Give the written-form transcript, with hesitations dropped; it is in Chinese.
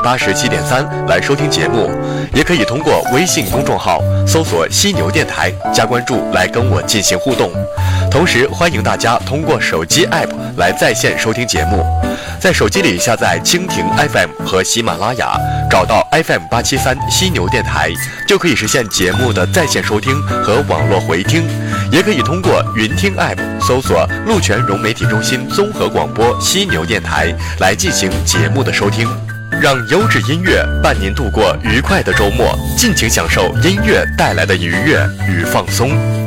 87.3来收听节目，也可以通过微信公众号搜索犀牛电台加关注来跟我进行互动。同时欢迎大家通过手机 app 来在线收听节目，在手机里下载蜻蜓 FM 和喜马拉雅，找到 FM873犀牛电台，就可以实现节目的在线收听和网络回听。也可以通过云听 app 搜索鹿泉融媒体中心综合广播犀牛电台来进行节目的收听。让优质音乐伴您度过愉快的周末，尽情享受音乐带来的愉悦与放松。